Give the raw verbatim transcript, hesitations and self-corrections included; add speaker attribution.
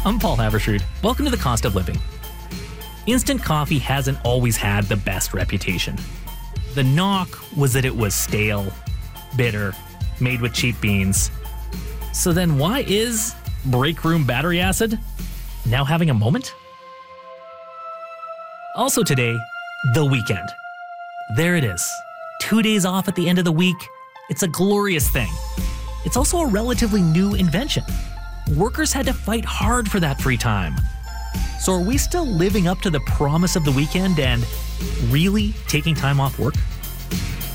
Speaker 1: I'm Paul Havershoot. Welcome to The Cost of Living. Instant coffee hasn't always had the best reputation. The knock was that it was stale, bitter, made with cheap beans. So then why is break room battery acid now having a moment? Also today, the weekend. There it is. Two days off at the end of the week. It's a glorious thing. It's also a relatively new invention. Workers had to fight hard for that free time. So are we still living up to the promise of the weekend and really taking time off work?